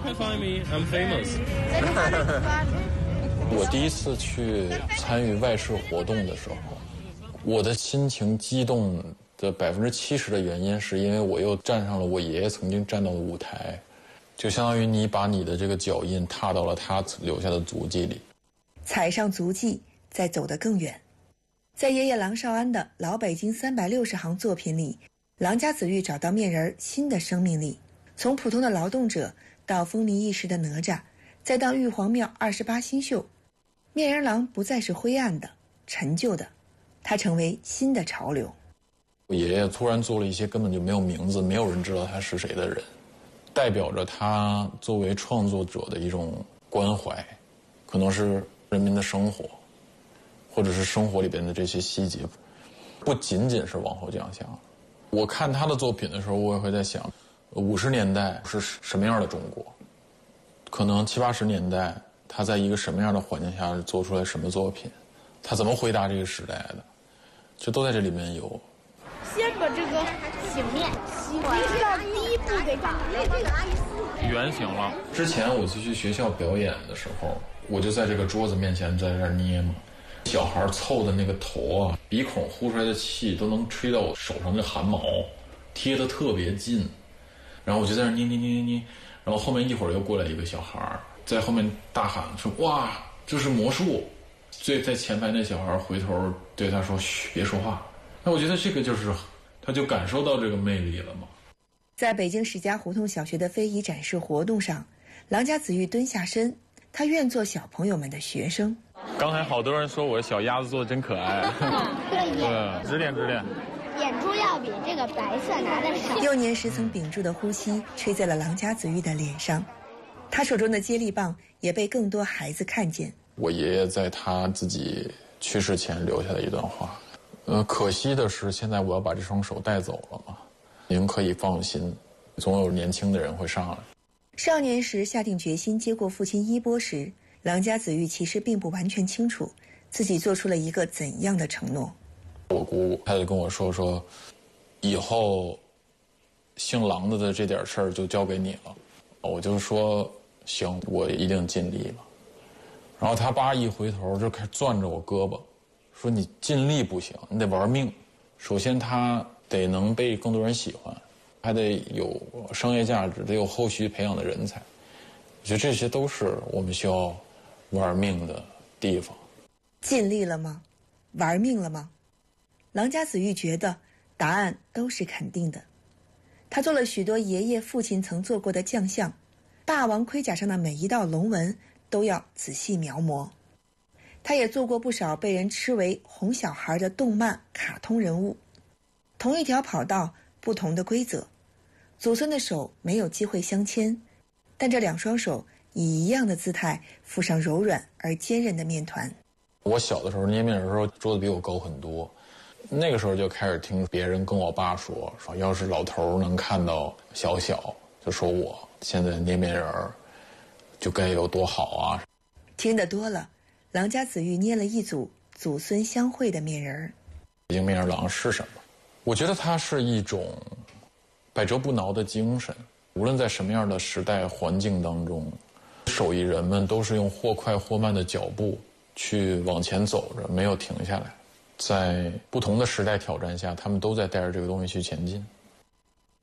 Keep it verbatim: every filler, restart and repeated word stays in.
can find me. I'm famous. 我第一次去参与外事活动的时候，我的心情激动的百分之七十的原因，是因为我又站上了我爷爷曾经站到的舞台，就相当于你把你的这个脚印踏到了他留下的足迹里， 踩上足迹，再走得更远。在爷爷郎绍安的《老北京三百六十行》作品里，郎家子玉找到面人新的生命力，从普通的劳动者到风靡一时的哪吒，再到玉皇庙二十八星宿，面人郎不再是灰暗的、陈旧的，他成为新的潮流。 我爷爷突然做了一些根本就没有名字、没有人知道他是谁的人，代表着他作为创作者的一种关怀，可能是人民的生活，或者是生活里边的这些细节，不仅仅是往后奖项。我看他的作品的时候，我也会在想，五十年代是什么样的中国？可能七八十年代，他在一个什么样的环境下做出来什么作品？他怎么回答这个时代的？这都在这里面有。 先把这个醒面，你知道第一步得长这个圆形了。 之前我去学校表演的时候，我就在这个桌子面前在这儿捏嘛。小孩凑的那个头啊，鼻孔呼出来的气都能吹到我手上的汗毛，贴得特别近。然后我就在那捏捏捏捏捏，然后后面一会儿又过来一个小孩，在后面大喊说：“哇，这是魔术！”最在前排那小孩回头对他说：“嘘，别说话。”那我觉得这个就是，他就感受到这个魅力了嘛。 在北京史家胡同小学的非遗展示活动上，郎家子玉蹲下身，他愿做小朋友们的学生。 刚才好多人说我小鸭子做的真可爱。对，指点指点。 眼珠要比这个白色拿的少。 幼年时曾屏住的呼吸吹在了郎家子玉的脸上，他手中的接力棒也被更多孩子看见。 我爷爷在他自己去世前留下的一段话，呃，可惜的是现在我要把这双手带走了嘛。您可以放心，总有年轻的人会上来。 少年时下定决心接过父亲衣钵时，郎家子玉其实并不完全清楚自己做出了一个怎样的承诺。 我姑她就跟我说说，以后姓郎的的这点事儿就交给你了。我就说行，我一定尽力了。然后他爸一回头就开始攥着我胳膊，说你尽力不行，你得玩命。首先他得能被更多人喜欢，还得有商业价值，得有后续培养的人才。我觉得这些都是我们需要玩命的地方。 尽力了吗？玩命了吗？郎家子玉觉得答案都是肯定的。他做了许多爷爷父亲曾做过的将相，霸王盔甲上的每一道龙纹都要仔细描摹。他也做过不少被人吃为哄小孩的动漫卡通人物。同一条跑道，不同的规则，祖孙的手没有机会相牵，但这两双手以一样的姿态附上柔软而坚韧的面团。 我小的时候捏面人的时候，桌子比我高很多，那个时候就开始听别人跟我爸说，说要是老头能看到小小，就说我现在捏面人就该有多好啊。 听得多了，郎家子玉捏了一组祖孙相会的面人。 北京面人郎是什么？我觉得它是一种百折不挠的精神，无论在什么样的时代环境当中，手艺人们都是用或快或慢的脚步去往前走着，没有停下来。在不同的时代挑战下，他们都在带着这个东西去前进。